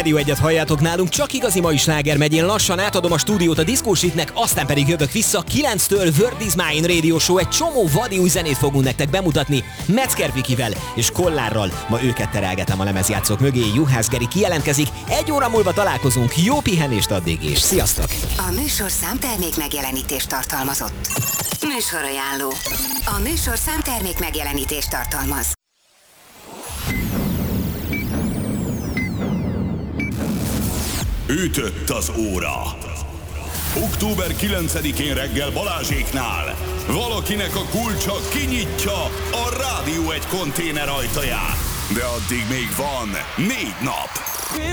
Rádió 1-et halljátok nálunk, csak igazi mai sláger megy. Én lassan átadom a stúdiót a diszkósitnek, aztán pedig jövök vissza 9-től Word is Mine Radio Show. Egy csomó vadi új zenét fogunk nektek bemutatni Metzger Vikivel és Kollárral. Ma őket terelgetem a lemezjátszók mögé. Juhász Geri kijelentkezik. 1 óra múlva találkozunk. Jó pihenést addig is. Sziasztok! A műsorszám termék megjelenítést tartalmazott. Műsorajánló. A műsorszám termék megjelenítést tartalmaz. Ütött az óra. Október 9-én reggel Balázséknál valakinek a kulcsa kinyitja a Rádió 1 konténer ajtaját. De addig még van 4 nap.